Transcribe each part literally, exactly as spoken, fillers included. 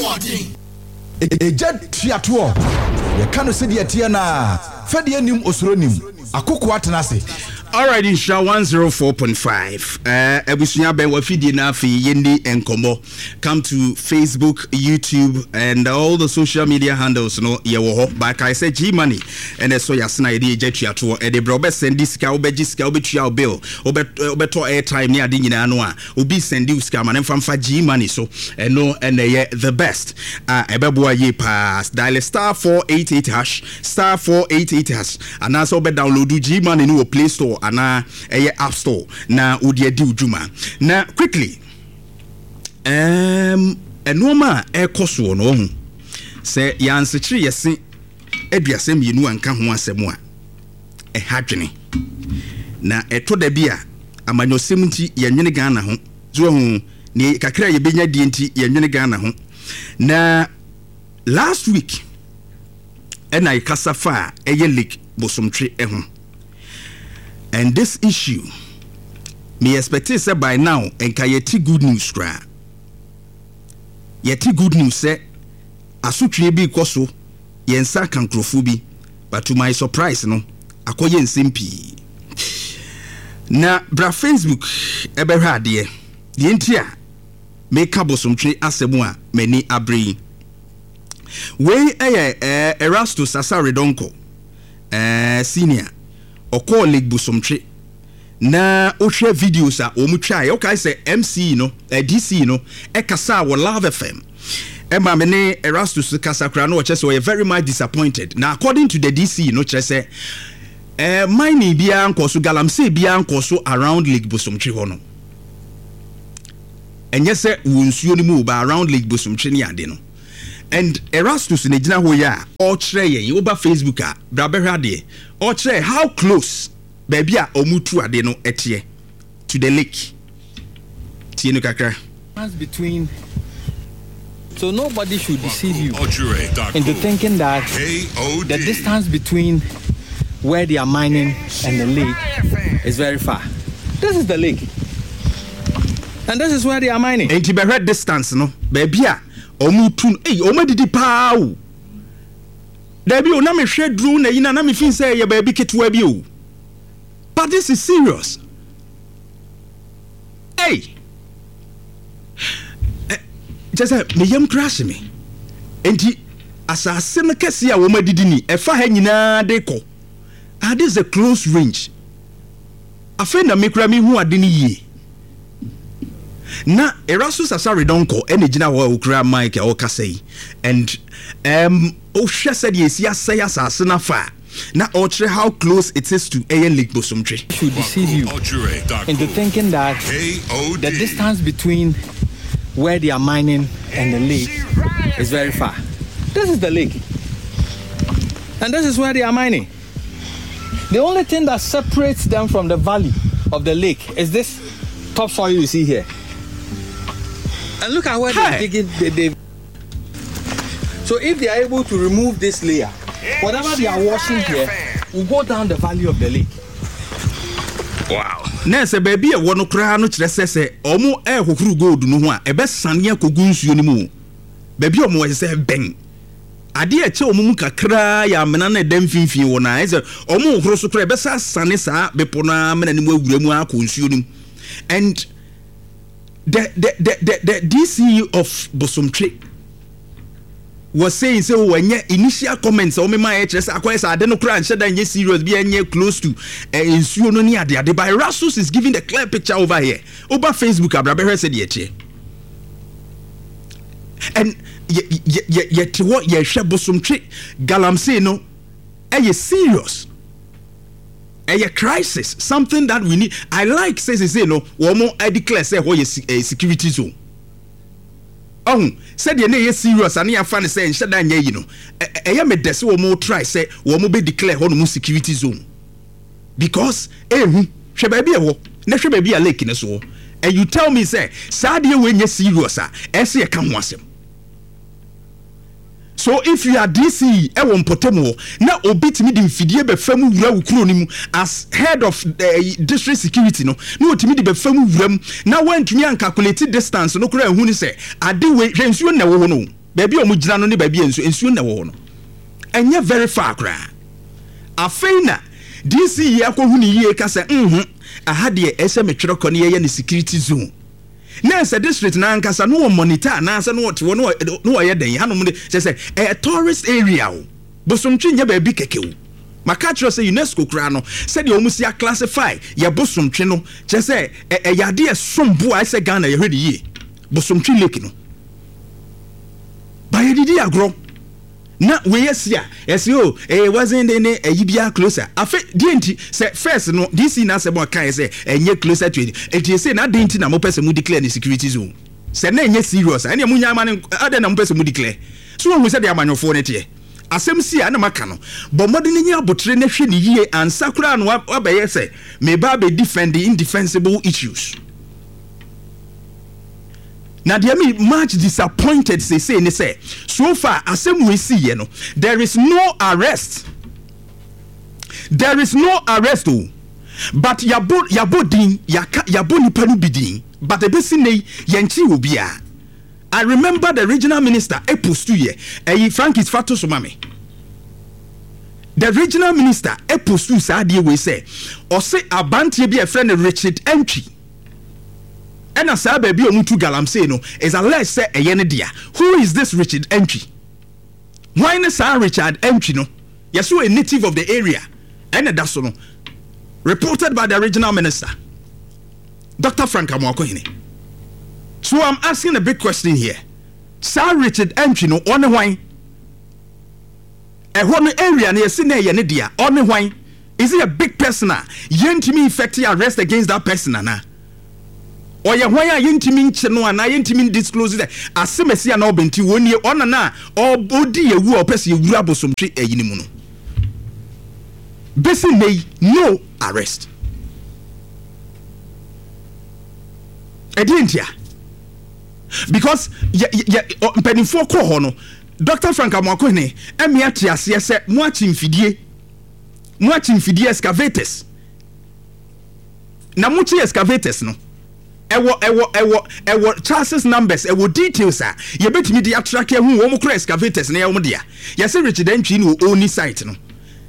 Eja tiato. Ye kanu se de tie na. Fa de anim osoro nim. Akoko atenase. All right, Insha one oh four point five. Uh, Ebusunya Ben wafidi na fi yendi enkomo. Come to Facebook, YouTube, and all the social media handles. No, ye wo ho. But I say G Money, and so yasna edi ejetu ato. E de brobe sendi sika obeji sika obetua bill. Obe obeto airtime ni adi nyina no a. Obi sendi sika man famfa G Money so. And no, and ye the best. Ah, uh, ebeboa ye pass. Dial star four eight eight hash, star four eight eight hash. And also be download G Money no Play Store. Ana eye App Store na odi adi udwuma na quickly um enoma ekoso no hu se yansechiri yese aduasem yenu anka ho asem a e hadwene na eto da bia amanyosem nti yenwene Ghana ho zo hu ni kakra ye benya die nti yenwene Ghana ho na last week ena ikasafa eye leak bosomtwe eho. And this issue, me expect say by now, and kayeti good news kra. Yeti good news say, asutwe bi koso, yensa kankrofu bi, but to my surprise no, akoye nsempi. Na bra Facebook ebe ha de, de ntia make abosomtwe asemu a mani abre. We eh Erastus Asare Donko, eh senior. Oko Lake Busomtre na ohwe videos a omutwa e okay say M C no eh, D C no e kasa wo Love F M e ma me ne Erastus Kasakra no che say we very much disappointed. Now according to the D C no che say eh mining bia nkoso galamsey bia nkoso around Lake Busomtre ho no enye se wonsuo ni mu ba around Lake Busomtre ni ade no. And Erastus ne gina ho ya o kire yen oba Facebook a brabehwa de o kire how close baby a omutu ade no etie to the lake tie no kakra between. So nobody should deceive you into thinking that the distance between where they are mining and the lake is very far. This is the lake and this is where they are mining. And the red distance no baby a omutun eh omedidi paaw dabi o na me hwe dru na yina na me fin say ye baby ketewa bi o, but this is serious. Hey eh, just me yam crash me enti asase no kese a wo madidi ni e fa ha nyina de ko ah this is a close range afa na me kra me hu ade ni yie. Na Erastus Asare Donko ene gina ho okura Mike o kasei and um o hwe said yes yasaya asase na fa na o kire how close it is to Ayen Lake Bosomtwe. Should deceive you into thinking that the distance between where they are mining and the lake is very far. This is the lake and this is where they are mining. The only thing that separates them from the valley of the lake is this topsoil you see here. And look at where they're digging. They, they. So if they are able to remove this layer, whatever they are washing here will go down the valley of the lake. Wow. Nese baby e wono kra no kire sese omo e hohuru gold no ho a e be sane akogu nsuo ni mu. Baby omo we se ben. Ade e che omo mu kakra ya mena na dem finfin wo na e se omo hohuru so kra e be sa sane sa bepo na mena ni mu awura mu akọ nsuo ni. And The the, the the the D C of Bosomtwe was saying so when initial comments o me ma e kire akwai say ade no kra nche da nye serious be nye close to ensuo no ni ade ade by Rasus is giving the clear picture over here over Facebook abrabe said ye and ye ye ye ye te what ye hwe Bosomtwe galamsey no e serious. A crisis, something that we need. I like says say no, woman I declare say what is a security zone. Oh, said you know serious and you fan say shut down you know. I am a des woman try say woman be declare one security zone. Because eh she baby a wo, na she baby a lake in so. And you tell me say sad you when you serious ah, e say e kan ho asem. So if you are D C e won potemo na obitimi di mfidie be famu wura wukuro nimu as head of the district security no na otimi di be famu wuram na wantumi an calculate distance no kura ehunu se ade we hwensuo na wo no baby omu gyina no ne baby ensu ensu na wo no enye very far kra afeina D C ye akohu ni yie ka se mhm aha de ehye metwere kɔ ne ye ne security zone na se district na ankasa no monitor na se no wote wo no no ye den hanom de se se a tourist area o bosomtwe nya baby kekewu maka tro se UNESCO kra no se de omu sia classify ye bosomtwe no che se e yade e sombo a se Ghana ye hwede yie bosomtwe lake no ba ye didi agro na we yesia esi o eh wasn't any eh bia closer afa dienti say first no D C na se mo kan say enye closer to it e say na dienti na mo pese mu declare the security zone say na enye serious ene mu nya man ade na mo pese mu declare so won say the amanyofo ne tie asem si a na maka no bo modern nya abotre na hwe ne yie ansakura no abaye say me ba be defend the indefensible issues. Now, they are much disappointed. Say, say, they say, so far, as we see, you know, there is no arrest. There is no arrest, oh. But yabo yabo din yabo ni panu bidin. But the best thing yanchi ubia. I remember the regional minister epostuye. Eh, Frankis Fatou Somame. The regional minister epostu sa die we say, or say abantie be a friend Richard Entry. And as I baby omutu galamse no is alleged say a yene dia. Who is this Richard Entry? Why na Sir Richard Entry no? Yes, a native of the area. And that's no. Reported by the regional minister, Doctor Frank Amoakohene. So I'm asking a big question here. Sir Richard Entry no on why? A one area near Sine yene dia on why? Is he a big person? Yentimi effective arrest against that person na? Or ya why are yintimi cheno and I yintimi disclose that as semesia no benti woni on na or body ye wu or person ye wura bosomtwe eyini mu no. Besi may no arrest. Edientia. Because ya ya penifo ko ho no Doctor Frank Amoakohene emi ati ase se mo achi mfidie mo achi mfidie excavators na mo chi excavators no ewo ewo ewo ewo chassis numbers ewo details a ye betimi de atrack hu wo mo kra excavators na ye wo dia ye se Richard Entry no oni site no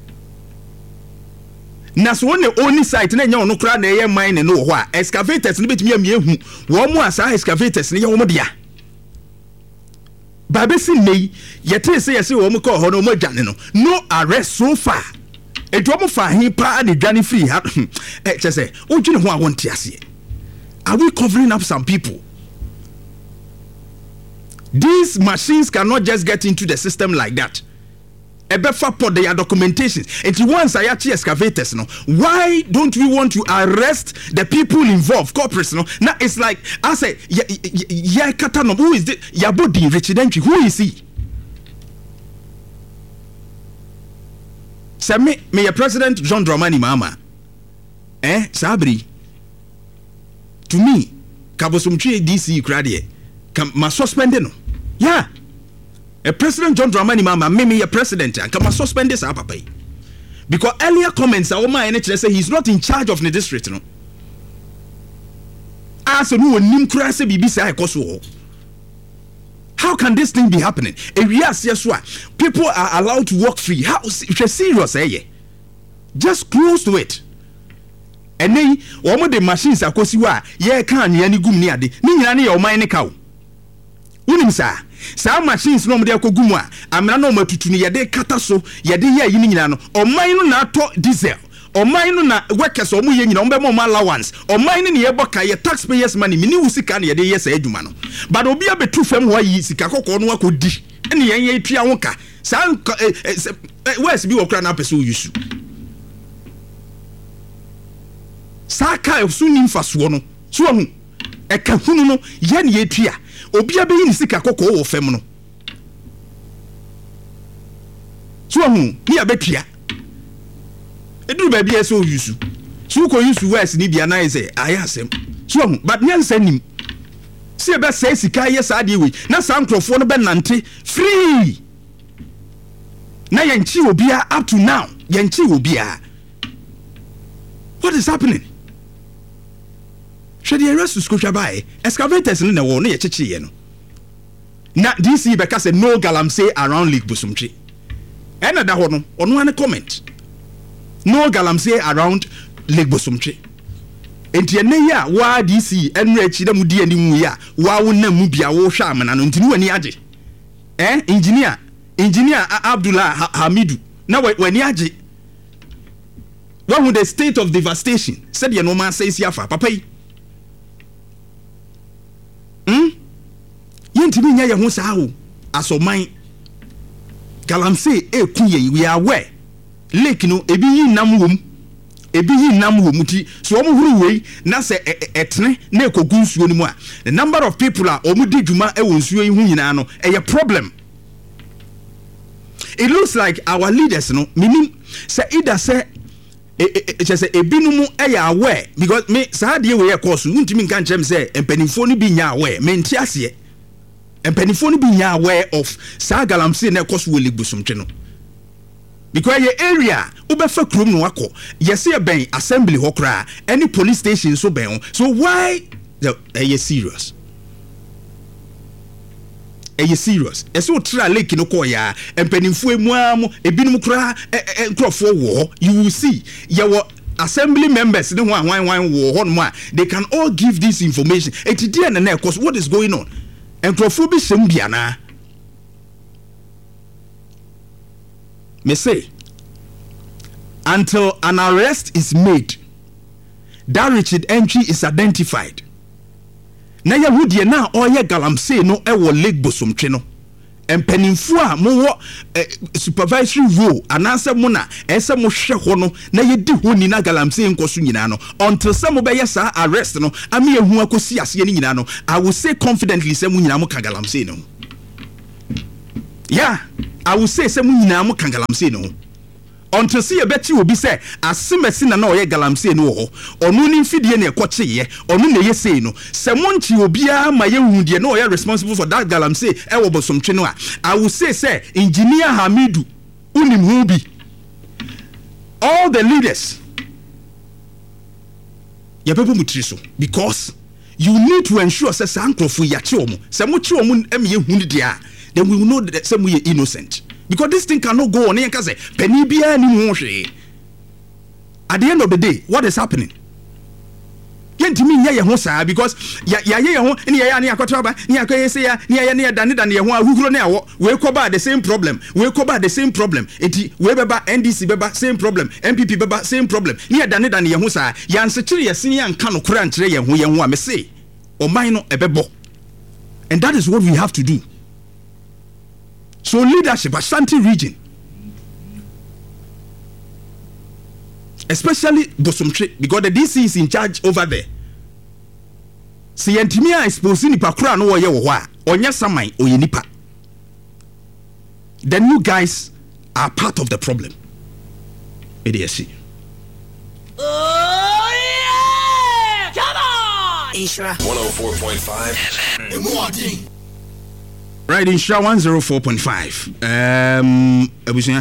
na so ne oni site na nya no kra na ye mine no ho a excavators no betimi am ye hu wo mo asa excavators na ye wo mo dia babesi nei ye te se ye se wo mo ko ho no mo dwane no no arrest so far edo mo fa hin pa na dwane free ha eh che se o dwene ho a won te ase. Are we covering up some people? These machines cannot just get into the system like that. Ebefa put their documentation. It once I actually excavators no. Why don't we want to arrest the people involved? Corporates no. Now it's like I say, yeah, yeah, Katano. Who is this? Yabodi Richard Entry. Who is he? Say me, me your president John Dramani Mahama. Eh, Sabri. To me, kabosomtwe D C krade kam ma suspend no. Yeah. A President John Dramani Mahama me me a president and kam suspend this papa. Because earlier comments are my N H S say he's not in charge of the district no. As no nim kra se bibi say ekoso. How can this thing be happening? Areas yes what people are allowed to walk free. How serious eh? Just close to it. And then, one the machines are cosiwa, ye can yani gum ni ade, ni nyina ne ye o man ne kaw. Unim sa, sa machines no mo de akogumwa, amna no matutu ni ye de kata so, ye de ye yi ni nyina no, o man no na to diesel, o man no na workers o mo ye nyina, o be mo allowance, o man ne ye boka ye taxpayers money, mini usika ne ye de ye sa adwuma no. But obi abetu fam ho yi sika kokko no akodi, ene ye ye twa woka, sa wes bi wo kra na pese o yusu. Saka suni mfaso no so hu e ka hunu no ye ne yetua obi abeyi ni sika kokko wo fem no so hu ni abetua eduru ba bia so yusu so ko yusu wes ni bia na ise ayasem so hu but nyansa nim se be say sika ye sa de we na sa nkrofo no be nante free na yanchi obia up to now yanchi obia. What is happening? Should the arrest to Scotia by excavators in the war near Chichi? na D C beka say no galamsey around Lake Bosomtwe ena da ho no ono ane comment no galamsey around Lake Bosomtwe enti ene ya wa D C enra echi da mudi ani mu ya wa wo na mu bia wo hwa amana no enti ni wani age eh engineer engineer Abdullah Hamidu na wani age what would the state of devastation said ye no man say siafa papa yi hm yenti bi nya ye ho saa ho asoman galamsey e kunye we are where lake no ebi yi nam wom ebi yi nam wom ti so omo huru wei na se etene na ekogu nsuo ni mu a the number of people are omo di dwuma e won nsuo yi hu nyina no e ye problem. It looks like our leaders no meaning say either say e say ebinumu e ya aware because me saa de we e course untimi nka nchem say empanifo no bi nya aware me nti ase empanifo no bi nya aware of saa galamsey na course we Lake Bosomtwe no because your area ubefa krom no akọ yesi e ben assembly ho kra any police station so ben so why the are serious are you serious eso tra lake no call ya empanimfo emu am ebinum kra nkrofo wo you will see your assembly members ne ho anwan wan wo ho no they can all give this information it dey na na cause what is going on nkrofo bi sem bia na me say until an arrest is made that Richard Entry is identified na ya hudie na oye galamsey no e wo Lake Bosomtwe no empanimfo a mo wo supervisory role ananse mo na ese mo hwe ho no na ye di ho ni na galamsey nkoso nyina no until some mo be yesa arrest no ami ehu akosi ase ni nyina no I will say confidently say mo nyina mo ka galamsey no yeah I will say say mo nyina mo ka galamsey no until see a beti obi say asemesi na na oye galamsey no ho onu ni mfidie na ekoche ye onu na ye say no se monchi obia ma ye hundie na oye responsible for that galamsey e wo Bosomtwe no a I will say say engineer Hamidu unim hu bi all the leaders ya pepo mutiri so because you need to ensure say sankrofo ya che omo se mo che omo em ye hu dia then we will know that some we innocent. Because this thing cannot go on. At the end of the day, what is happening? Because ya ya ya ho ni ya ni akotraba ni akoyese ya ni ya ni dane dane ya ho ahuguro na yawo we koba the same problem we koba the same problem eti we beba N D C beba same problem M P P beba same problem ni ya dane dane ya ho saa ya nsechire ya sin ya nka no kora nkyere ya ho ya ho a me say oman no ebebo. And that is what we have to do. So leadership, Ashanti region, especially Bosomtwe, because the D C is in charge over there. Si yentimia exposing nipa kura no woye wo ho onya saman oye nipa. Then you guys are part of the problem. A D S C. Oh yeah! Come on! Ishra one oh four point five. Right, in Shah one oh four point five. Um, Abusia.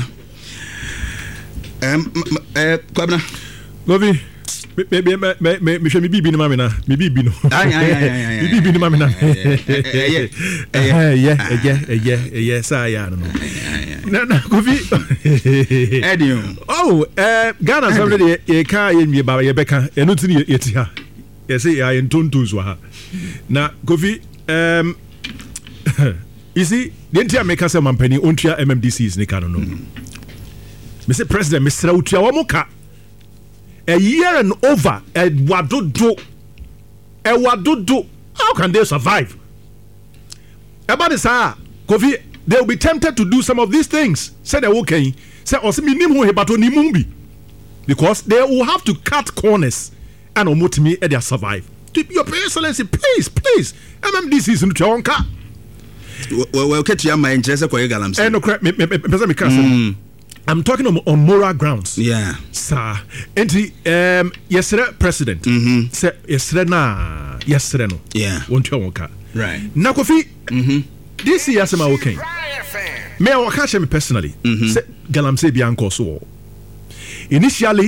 Um, uh, Kwabna. Govi. Me me me me me me me bibi no mama na. Me bibi no. Ay ay ay ay. Me bibi no mama na. Yeah yeah yeah yeah yeah. Sa ya no. Na na Govi. Edio. Oh, eh Ghana somebody ye ka ye me baba ye beka. E no tini ye ti ha. Ye say ya entonto so ha. Na Govi um you see, the entire make say mampani ontua M M D Cs ne kanu no. Me say president Mister Utua wamoka. A year and over e wadodo. E wadodo. How can they survive? About this ah, Kofi, they will be tempted to do some of these things. Say they okay. Say osimi nim ho hebato ni mumbi. Because they will have to cut corners and omotimi e they survive. To your excellency, please, please. M M D Cs no onka. Well, well, catch your mind, just a quick galamsey. Eh, no, crap, me, me, me, me, I'm talking on, on moral grounds. Yeah. Sir. And um, yesterday, President, mm-hmm. said, yesterday, na, yesterday, no. Yeah. Won't you walk? Right. Now, Kofi, mm-hmm. this year, I'm okay. Me, I catch me personally. Say, galamsey be uncle so. Initially,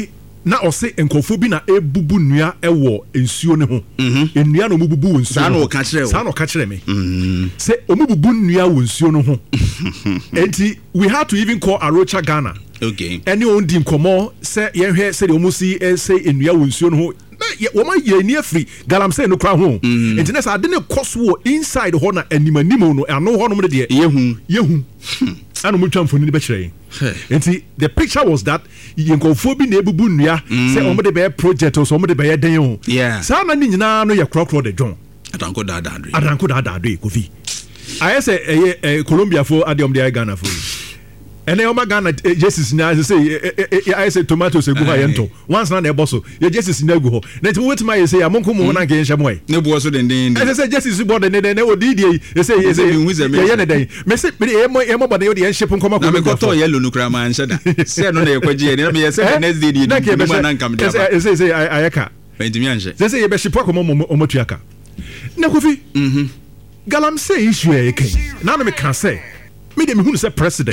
na ɔse nkɔfo bi na ebubu nnua ɛwɔ nsuo ne ho nnua na ɔmo bubu wɔ nsuo saa na ɔka kyerɛ saa na ɔka kyerɛ me sɛ ɔmo bubu nnua wɔ nsuo no ho enti we had to even call Arocha Ghana okay ɛne ɔn di nkɔmɔ sɛ yɛhwɛ sɛ ɔmo si ɛsɛ nnua wɔ nsuo no ho na wɔma yɛ ni afiri galamsey no kora ho enti na sɛ ade ne kɔ so wɔ inside hɔ na animanim no ano hɔ nom de deɛ yehu yehu ana mo twa mfoni bɛkyerɛ enti the picture was that yɛnkɔfoɔ bi na ebubu nnua sɛ ɔmo de bɛyɛ project o sɛ ɔmo de bɛyɛ den o saa na ne nyinaa no yɛ korɔkorɔ de dwon adanko daadaado adanko daadaado Kofi ayɛ sɛ ɛyɛ Colombiafoɔ ade ɔmo de ayɛ Ghanafoɔ ɛnɛ ɔma Ghana Jesus na sɛ ayɛ sɛ tomatoes egu hɔ yɛntɔ once na na ɛbɔ so yɛ Jesus na egu hɔ na nti wobɛtumi ayɛ sɛ amonko mu na nkɛyɛ nhyɛ mo ɛ ne boɔ so denden ɛsɛ sɛ Jesus bɔ de ne de ne odi die ɛsɛ ɛsɛ yɛyɛ ne dɛn mɛsɛ yɛmɔ yɛmɔ bɔ de yɛ yɛn hyɛ nkɔmɔ na mekɔtɔ yɛlo no kora ma nhyɛ da sɛ no na yɛkɔgye yɛ ne yɛ sɛ next day die na di mu na nkam de aba ɛsɛ ɛsɛ ayɛ ka ɛntimi anhyɛ sɛ sɛ yɛbɛhyɛ pɔ kɔmɔ ɔmɔ tuaka na Kofi galamsey issue yɛ kɛn na no me ka sɛ me de me hu sɛ president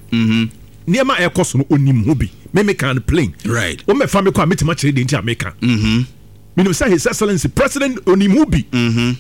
nneɛma ɛkɔ so no onim ho bi me can plain right o me fa me kɔ a metima kyerɛ de nti America mhm menim sɛ his excellency president onim ho bi mhm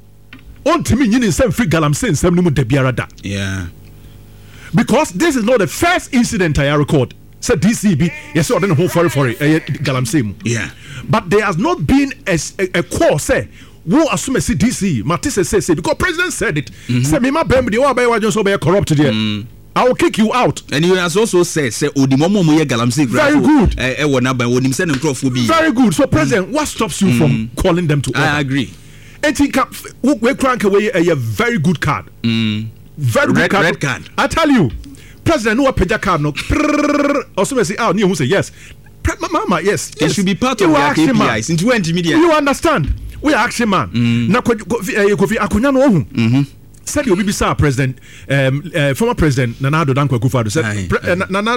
ontimi nyini nsɛm free galamsey nsɛm no mu da biara da yeah because this is not the first incident I record say D C B yes ɔde ne ho fɔre fɔre ɛyɛ galamsey mu yeah but there has not been a a, a call say wo assume say D C Matisse say say because president said it say me ma bem de wo abai wa so be corrupt there I will kick you out. And he has also said, say, Odimomo Moye Galamsey. Very good. Eh, Odim send him crofobia. Very good. So, President, mm. what stops you mm. from calling them to order? I agree. And he can, we crank away a very good card. Mm. Very good red, card. Red card. I tell you, President, no peja card no. Also, say, oh, who say yes. Mama, yes. It should be part you of their K P Is. Into intermediate. You understand? We are action man. Na Kofi Akunya no hu. Mhm. Said you be sir president um uh, former president Nana Addo Dankwa Akufo-Addo said Nana